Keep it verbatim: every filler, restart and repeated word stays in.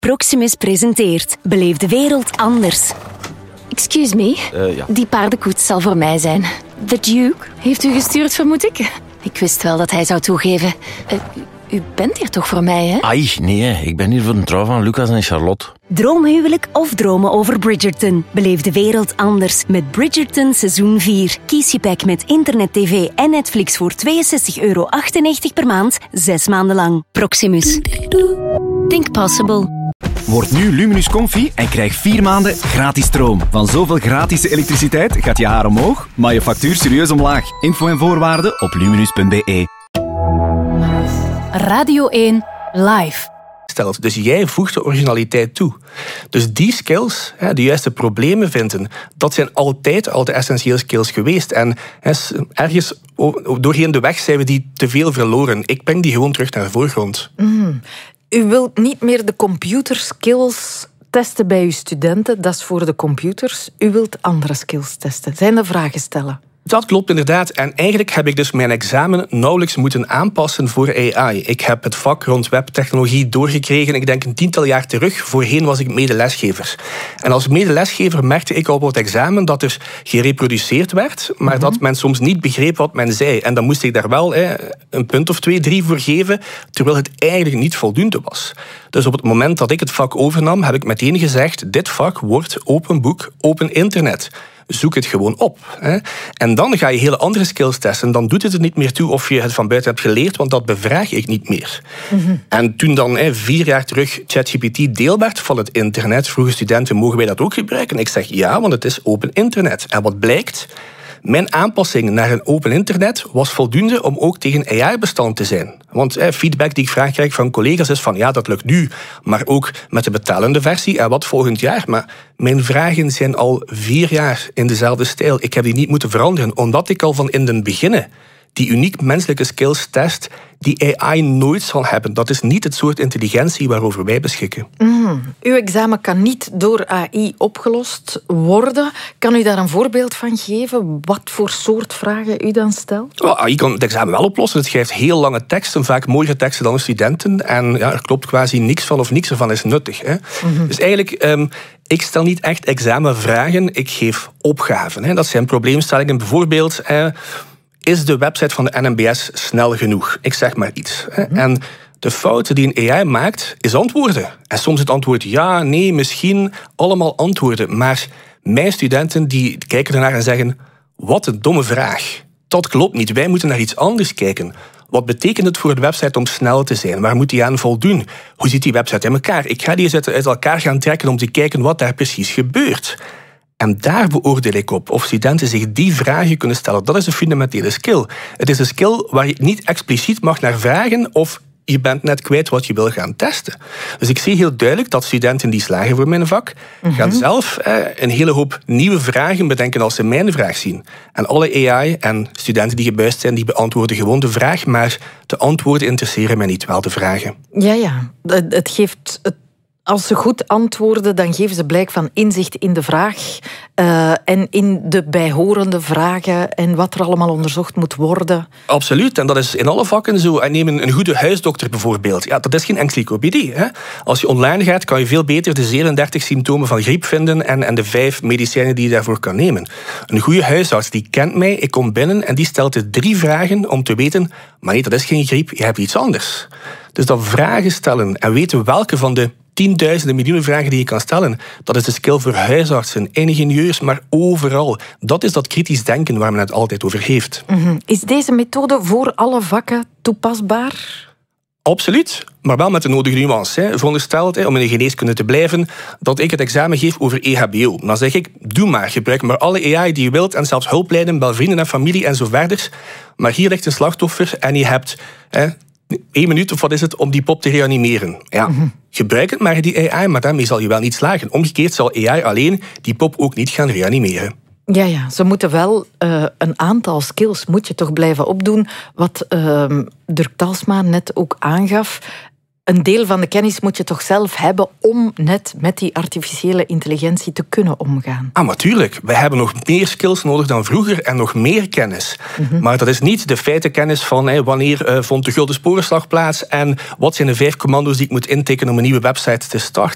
Proximus presenteert Beleef de wereld anders. Excuse me, Uh, ja. die paardenkoets zal voor mij zijn. The Duke heeft u gestuurd, vermoed ik? Ik wist wel dat hij zou toegeven. Uh, u, u bent hier toch voor mij, hè? Ai, nee, ik ben hier voor een trouw van Lucas en Charlotte. Droomhuwelijk of dromen over Bridgerton? Beleef de wereld anders met Bridgerton seizoen vier. Kies je pack met internet, tv en Netflix voor tweeënzestig euro achtennegentig per maand, zes maanden lang. Proximus. Think possible. Word nu Luminus Comfy en krijg vier maanden gratis stroom. Van zoveel gratis elektriciteit gaat je haar omhoog, maar je factuur serieus omlaag. Info en voorwaarden op luminus punt b e. Radio één Live. Stelt. Dus jij voegt de originaliteit toe. Dus die skills, de juiste problemen vinden, dat zijn altijd al de essentiële skills geweest. En ergens doorheen de weg zijn we die te veel verloren. Ik breng die gewoon terug naar de voorgrond. Mm. U wilt niet meer de computerskills testen bij uw studenten, dat is voor de computers. U wilt andere skills testen. Zijn er vragen stellen? Dat klopt inderdaad. En eigenlijk heb ik dus mijn examen nauwelijks moeten aanpassen voor A I. Ik heb het vak rond webtechnologie doorgekregen, ik denk een tiental jaar terug. Voorheen was ik medelesgever. En als medelesgever merkte ik al op het examen dat er gereproduceerd werd, maar mm-hmm. dat men soms niet begreep wat men zei. En dan moest ik daar wel hè, een punt of twee, drie voor geven, terwijl het eigenlijk niet voldoende was. Dus op het moment dat ik het vak overnam, heb ik meteen gezegd, dit vak wordt open boek, open internet. Zoek het gewoon op. Hè. En dan ga je hele andere skills testen. Dan doet het er niet meer toe of je het van buiten hebt geleerd, want dat bevraag ik niet meer. Mm-hmm. En toen dan hè, vier jaar terug ChatGPT deel werd van het internet, vroegen studenten, mogen wij dat ook gebruiken? En ik zeg ja, want het is open internet. En wat blijkt? Mijn aanpassing naar een open internet was voldoende om ook tegen A I-bestand te zijn. Want eh, feedback die ik vaak krijg van collega's is van ja, dat lukt nu, maar ook met de betalende versie en wat volgend jaar. Maar mijn vragen zijn al vier jaar in dezelfde stijl. Ik heb die niet moeten veranderen, omdat ik al van in den beginnen die uniek menselijke skills test die A I nooit zal hebben. Dat is niet het soort intelligentie waarover wij beschikken. Mm. Uw examen kan niet door A I opgelost worden. Kan u daar een voorbeeld van geven? Wat voor soort vragen u dan stelt? Well, A I kan het examen wel oplossen. Het schrijft heel lange teksten, vaak mooiere teksten dan de studenten. En ja, er klopt quasi niks van of niks ervan is nuttig. Hè. Mm-hmm. Dus eigenlijk, um, ik stel niet echt examenvragen, ik geef opgaven. Hè. Dat zijn probleemstellingen. Bijvoorbeeld, eh, is de website van de N M B S snel genoeg? Ik zeg maar iets. Hè. Mm-hmm. En de fouten die een A I maakt, is antwoorden. En soms het antwoord ja, nee, misschien, allemaal antwoorden. Maar mijn studenten die kijken ernaar en zeggen, wat een domme vraag. Dat klopt niet, wij moeten naar iets anders kijken. Wat betekent het voor de website om snel te zijn? Waar moet die aan voldoen? Hoe zit die website in elkaar? Ik ga die uit elkaar gaan trekken om te kijken wat daar precies gebeurt. En daar beoordeel ik op of studenten zich die vragen kunnen stellen. Dat is een fundamentele skill. Het is een skill waar je niet expliciet mag naar vragen of je bent net kwijt wat je wil gaan testen. Dus ik zie heel duidelijk dat studenten die slagen voor mijn vak mm-hmm. gaan zelf eh, een hele hoop nieuwe vragen bedenken als ze mijn vraag zien. En alle A I en studenten die gebuist zijn, die beantwoorden gewoon de vraag, maar de antwoorden interesseren mij niet, wel de vragen. Ja, ja. Het geeft... Het... Als ze goed antwoorden, dan geven ze blijk van inzicht in de vraag uh, en in de bijhorende vragen en wat er allemaal onderzocht moet worden. Absoluut, en dat is in alle vakken zo. En neem een goede huisdokter bijvoorbeeld. Ja, dat is geen encyclopedie. Hè? Als je online gaat, kan je veel beter de zevenendertig symptomen van griep vinden en, en de vijf medicijnen die je daarvoor kan nemen. Een goede huisarts die kent mij, ik kom binnen en die stelt de drie vragen om te weten, maar nee, dat is geen griep, je hebt iets anders. Dus dat vragen stellen en weten welke van de tienduizenden miljoenen vragen die je kan stellen, dat is de skill voor huisartsen, ingenieurs, maar overal. Dat is dat kritisch denken waar men het altijd over heeft. Mm-hmm. Is deze methode voor alle vakken toepasbaar? Absoluut, maar wel met de nodige nuance. Hè. Verondersteld, hè, om in de geneeskunde te blijven, dat ik het examen geef over E H B O. Dan zeg ik, doe maar, gebruik maar alle A I die je wilt en zelfs hulplijnen, bel vrienden en familie en zo verder. Maar hier ligt een slachtoffer en je hebt hè, één minuut of wat is het om die pop te reanimeren. Ja, mm-hmm. Gebruik het maar, die A I, maar daarmee zal je wel niet slagen. Omgekeerd zal A I alleen die pop ook niet gaan reanimeren. Ja, ja, ze moeten wel uh, een aantal skills moet je toch blijven opdoen. Wat uh, Dirk Talsma net ook aangaf. Een deel van de kennis moet je toch zelf hebben om net met die artificiële intelligentie te kunnen omgaan. Ah, natuurlijk. Wij hebben nog meer skills nodig dan vroeger en nog meer kennis. Mm-hmm. Maar dat is niet de feitenkennis van hey, wanneer uh, vond de Gulden Sporenslag plaats en wat zijn de vijf commando's die ik moet intikken om een nieuwe website te starten.